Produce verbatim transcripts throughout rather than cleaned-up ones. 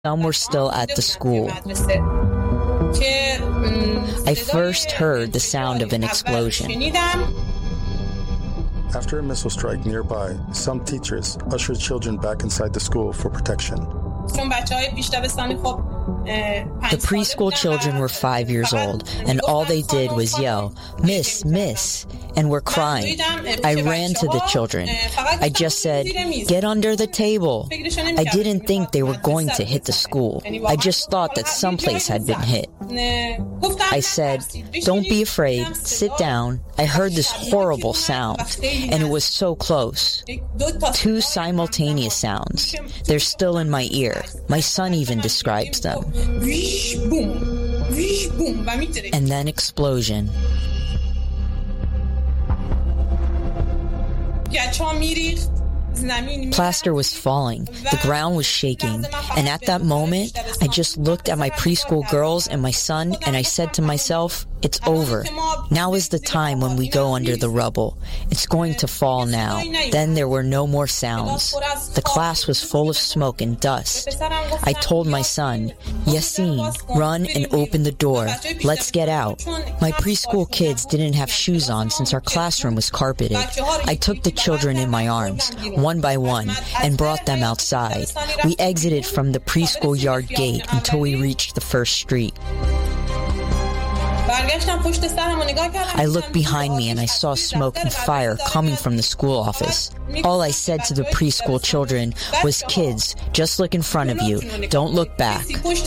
Some were still at the school. I first heard the sound of an explosion. After a missile strike nearby, some teachers ushered children back inside the school for protection. The preschool children were five years old, and all they did was yell, "Miss, Miss," and were crying. I ran to the children. I just said, "Get under the table." I didn't think they were going to hit the school. I just thought that someplace had been hit. I said, "Don't be afraid, sit down." I heard this horrible sound, and it was so close. Two simultaneous sounds. They're still in my ear. My son even describes them. And then explosion. Plaster was falling, the ground was shaking, and at that moment, I just looked at my preschool girls and my son, and I said to myself, it's over. Now is the time when we go under the rubble. It's going to fall now. Then there were no more sounds. The class was full of smoke and dust. I told my son, Yassine, run and open the door. Let's get out. My preschool kids didn't have shoes on since our classroom was carpeted. I took the children in my arms, one by one, and brought them outside. We exited from the preschool yard gate until we reached the first street. I looked behind me and I saw smoke and fire coming from the school office. All I said to the preschool children was, "Kids, just look in front of you. Don't look back."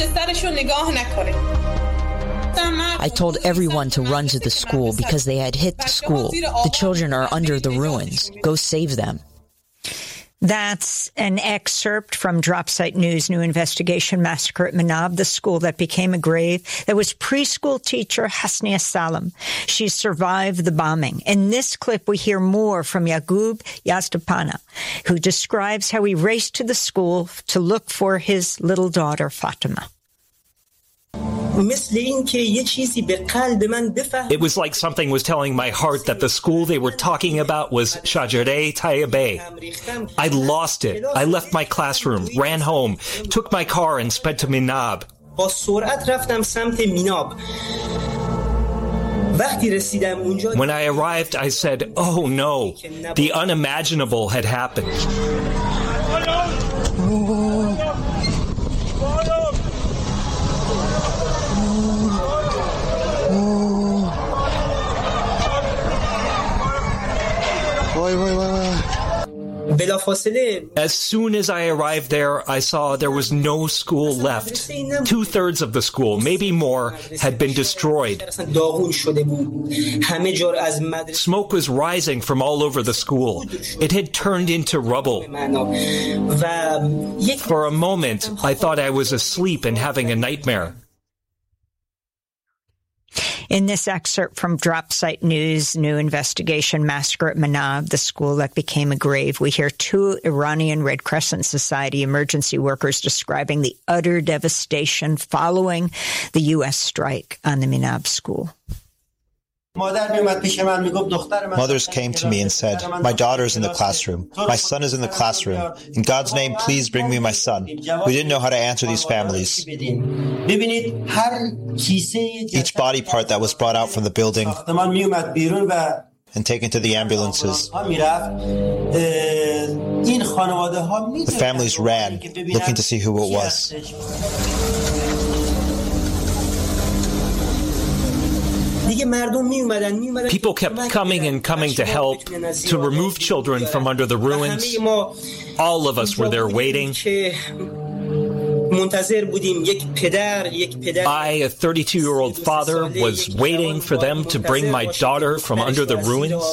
I told everyone to run to the school because they had hit the school. The children are under the ruins. Go save them. That's an excerpt from Dropsite News' new investigation, Massacre at Menab, the school that became a grave. That was preschool teacher Hasnia Salam. She survived the bombing. In this clip, we hear more from Yaqub Yazdapana, who describes how he raced to the school to look for his little daughter, Fatima. It was like something was telling my heart that the school they were talking about was Shajareh Tayyibeh. I lost it. I left my classroom, ran home, took my car and sped to Menab. When I arrived, I said, "Oh no, the unimaginable had happened." As soon as I arrived there, I saw there was no school left. Two-thirds of the school, maybe more, had been destroyed. Smoke was rising from all over the school. It had turned into rubble. For a moment, I thought I was asleep and having a nightmare. In this excerpt from Dropsite News' new investigation, Massacre at Menab, the school that became a grave, we hear two Iranian Red Crescent Society emergency workers describing the utter devastation following the U S strike on the Menab school. Mothers came to me and said, "My daughter's in the classroom. My son is in the classroom. In God's name, please bring me my son." We didn't know how to answer these families. Each body part that was brought out from the building and taken to the ambulances. The families ran, looking to see who it was. People kept coming and coming to help, to remove children from under the ruins. All of us were there waiting. I, a thirty-two-year-old father, was waiting for them to bring my daughter from under the ruins.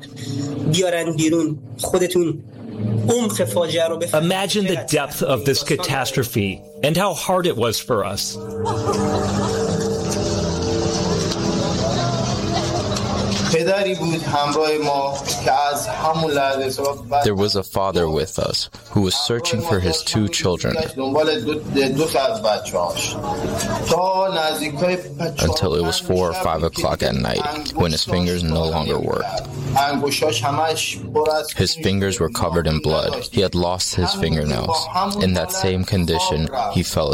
Imagine the depth of this catastrophe and how hard it was for us. There was a father with us who was searching for his two children until it was four or five o'clock at night when his fingers no longer worked. His fingers were covered in blood. He had lost his fingernails. In that same condition, he fell